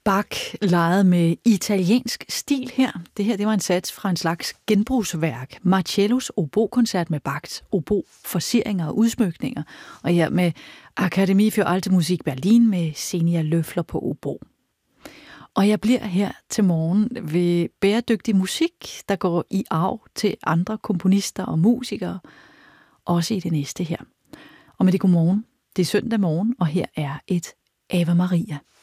Bach legede med italiensk stil her. Det her, det var en sats fra en slags genbrugsværk. Marcellos obokoncert med Bachs obo-forceringer og udsmykninger. Og her med Akademie für Alte Musik Berlin med Xenia Löffler på obo. Og jeg bliver her til morgen ved bæredygtig musik, der går i arv til andre komponister og musikere. Også i det næste her. Og med det godmorgen. Det er søndag morgen, og her er et Ave Maria.